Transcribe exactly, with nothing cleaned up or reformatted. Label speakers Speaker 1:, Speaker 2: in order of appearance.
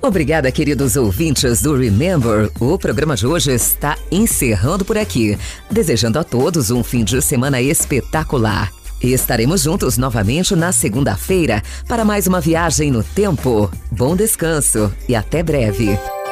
Speaker 1: Obrigada, queridos ouvintes do Remember. O programa de hoje está encerrando por aqui, desejando a todos um fim de semana espetacular. E estaremos juntos novamente na segunda-feira para mais uma viagem no tempo. Bom descanso e até breve.